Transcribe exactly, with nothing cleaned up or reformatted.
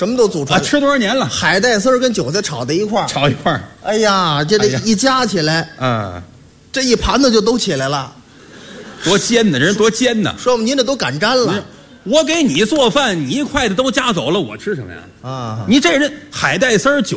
什么都祖传啊，吃多少年了？ 海带丝儿跟韭菜炒在一块儿， 炒一块儿。 哎呀，这这一夹起来， 嗯， 这一盘子就都起来了。 多尖呢，人多尖呢。 说我们您这都擀粘了我给你做饭，你一筷子都夹走了，我吃什么呀？ 啊！ 你这人海带丝儿、韭